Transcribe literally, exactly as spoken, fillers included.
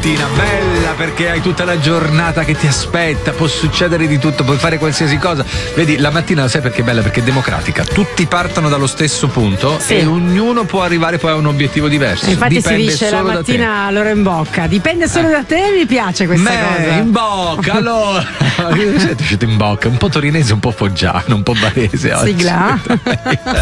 mattina, bella perché hai tutta la giornata che ti aspetta, può succedere di tutto, puoi fare qualsiasi cosa. Vedi, la mattina sai perché è bella? Perché è democratica, tutti partono dallo stesso punto, sì, e ognuno può arrivare poi a un obiettivo diverso. Infatti dipende si dice la mattina loro in bocca, dipende solo da te, mi piace questa Me, cosa. in bocca, allora siete uscito in bocca, un po' torinese, un po' foggiano, un po' barese oggi. Sigla.